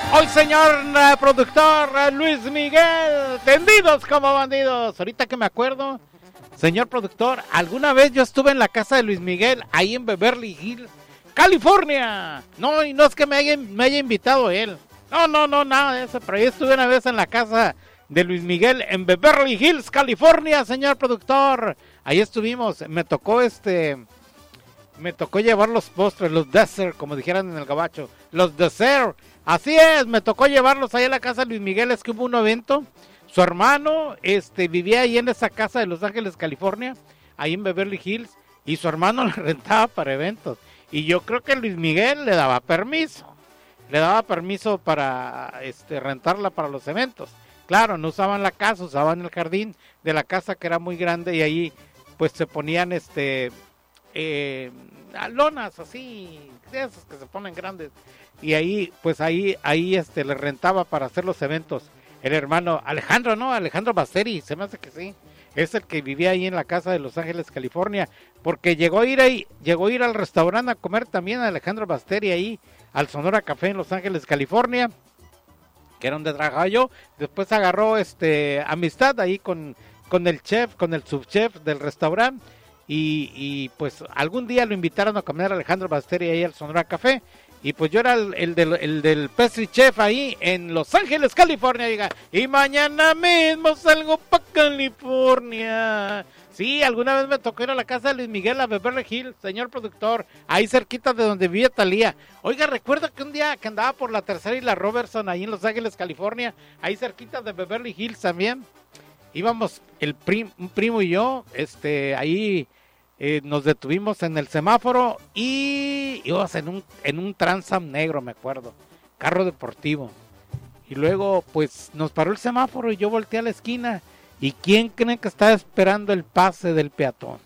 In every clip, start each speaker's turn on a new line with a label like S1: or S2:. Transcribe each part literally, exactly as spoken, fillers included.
S1: Hoy, señor uh, productor uh, Luis Miguel, tendidos como bandidos. Ahorita que me acuerdo, señor productor, alguna vez yo estuve en la casa de Luis Miguel, ahí en Beverly Hills, California. No, y no es que me haya, me haya invitado él. No, no, no, nada de eso. Pero yo estuve una vez en la casa de Luis Miguel en Beverly Hills, California, señor productor. Ahí estuvimos. Me tocó este... Me tocó llevar los postres, los dessert, como dijeran en el gabacho. Los dessert. Así es, me tocó llevarlos ahí a la casa de Luis Miguel. Es que hubo un evento. Su hermano este, vivía ahí en esa casa de Los Ángeles, California. Ahí en Beverly Hills. Y su hermano la rentaba para eventos. Y yo creo que Luis Miguel le daba permiso. Le daba permiso para este, rentarla para los eventos. Claro, no usaban la casa, usaban el jardín de la casa que era muy grande. Y ahí pues se ponían este... Eh, lonas así, de esas que se ponen grandes, y ahí, pues ahí, ahí este, le rentaba para hacer los eventos. El hermano Alejandro, ¿no? Alejandro Basteri, se me hace que sí, es el que vivía ahí en la casa de Los Ángeles, California, porque llegó a ir ahí, llegó a ir al restaurante a comer también a Alejandro Basteri ahí, al Sonora Café en Los Ángeles, California, que era donde trabajaba yo. Después agarró este amistad ahí con, con el chef, con el subchef del restaurante. Y, y pues algún día lo invitaron a comer a Alejandro Basteri ahí al Sonora Café. Y pues yo era el, el, del, el del pastry chef ahí en Los Ángeles, California. Diga, y mañana mismo salgo pa' California. Sí, alguna vez me tocó ir a la casa de Luis Miguel a Beverly Hills, señor productor, ahí cerquita de donde vivía Talía. Oiga, recuerda que un día que andaba por la Tercera y la Robertson ahí en Los Ángeles, California, ahí cerquita de Beverly Hills también. Íbamos el prim, un primo y yo, este, ahí... Eh, nos detuvimos en el semáforo y íbamos en un, en un Transam negro, me acuerdo, carro deportivo. Y luego, pues, nos paró el semáforo y yo volteé a la esquina. ¿Y quién cree que estaba esperando el pase del peatón?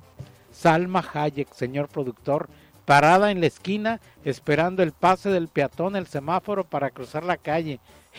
S1: Salma Hayek, señor productor, parada en la esquina, esperando el pase del peatón, el semáforo para cruzar la calle.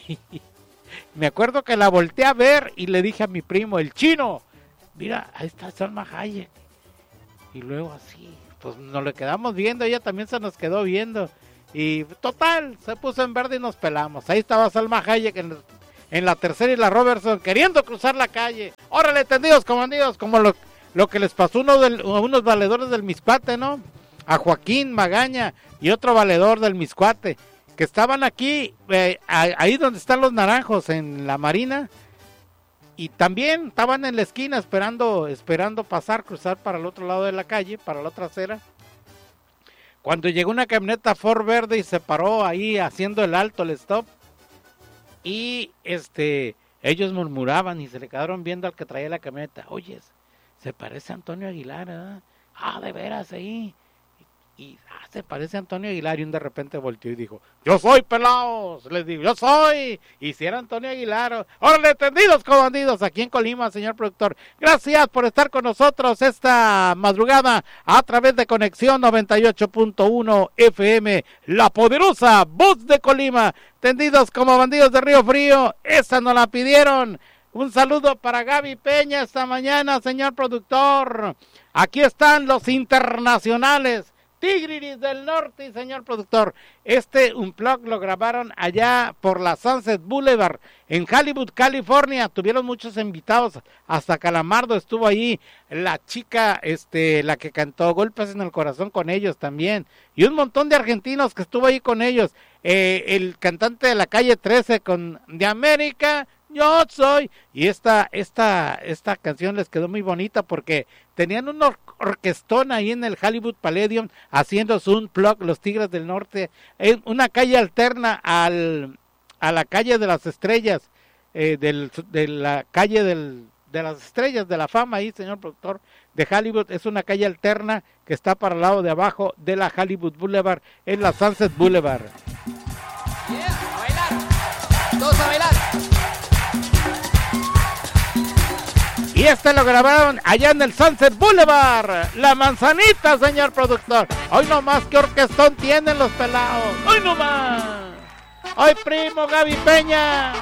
S1: Me acuerdo que la volteé a ver y le dije a mi primo, el chino, mira, ahí está Salma Hayek. Y luego así, pues nos lo quedamos viendo, ella también se nos quedó viendo. Y total, se puso en verde y nos pelamos. Ahí estaba Salma Hayek en, en la Tercera y la Robertson, queriendo cruzar la calle. Órale, tendidos, comandidos, como lo, lo que les pasó uno del, a unos valedores del Mixcuate, ¿no? A Joaquín Magaña y otro valedor del Mixcuate, que estaban aquí, eh, ahí donde están los naranjos, en la Marina. Y también estaban en la esquina esperando, esperando pasar, cruzar para el otro lado de la calle, para la otra acera. Cuando llegó una camioneta Ford verde y se paró ahí haciendo el alto, el stop. Y este, ellos murmuraban y se le quedaron viendo al que traía la camioneta. Oye, se parece a Antonio Aguilar, ¿eh? Ah, de veras, ahí. Y ah, se parece a Antonio Aguilar. Y un de repente volteó y dijo, yo soy pelados, les digo, yo soy. Y si era Antonio Aguilar, órale, tendidos como bandidos, aquí en Colima, señor productor. Gracias por estar con nosotros esta madrugada a través de Conexión noventa y ocho punto uno F M, la poderosa voz de Colima. Tendidos como bandidos de Río Frío, esa nos la pidieron. Un saludo para Gaby Peña esta mañana, señor productor. Aquí están los internacionales. Tigriris del Norte, señor productor. Este Unplugged lo grabaron allá por la Sunset Boulevard en Hollywood, California. Tuvieron muchos invitados, hasta Calamardo estuvo ahí, la chica, este, la que cantó Golpes en el Corazón con ellos también, y un montón de argentinos que estuvo ahí con ellos. Eh, el cantante de la Calle trece con De América, yo soy. Y esta, esta, esta canción les quedó muy bonita porque tenían un or- orquestón ahí en el Hollywood Palladium haciendo su Unplugged, los Tigres del Norte, en una calle alterna al, a la calle de las estrellas, eh, del, de la calle del, de las estrellas de la fama ahí, señor productor, de Hollywood. Es una calle alterna que está para el lado de abajo de la Hollywood Boulevard, en la Sunset Boulevard.
S2: Yeah, a bailar, todos a bailar.
S1: Y este lo grabaron allá en el Sunset Boulevard, La Manzanita, señor productor. Hoy nomás qué orquestón tienen los pelados. Hoy nomás. Hoy primo Gaby Peña.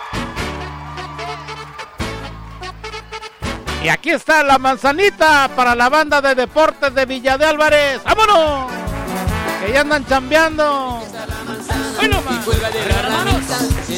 S1: Y aquí está La Manzanita para la banda de deportes de Villa de Álvarez. ¡Vámonos! Que ya andan chambeando. Hoy nomás.
S2: bonita.